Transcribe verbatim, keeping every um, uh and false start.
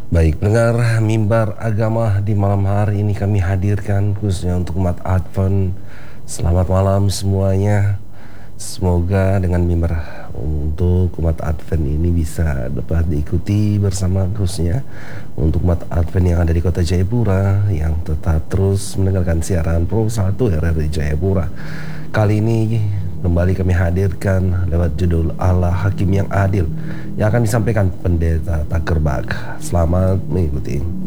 Baik, pendengar mimbar agama di malam hari ini kami hadirkan khususnya untuk umat Advent. Selamat malam semuanya. Semoga dengan mimbar untuk umat Advent ini bisa dapat diikuti bersama khususnya untuk umat Advent yang ada di kota Jayapura yang tetap terus mendengarkan siaran Pro satu R R I Jayapura. Kali ini kembali kami hadirkan lewat judul Allah Hakim yang Adil yang akan disampaikan Pendeta Takerbak. Selamat mengikuti.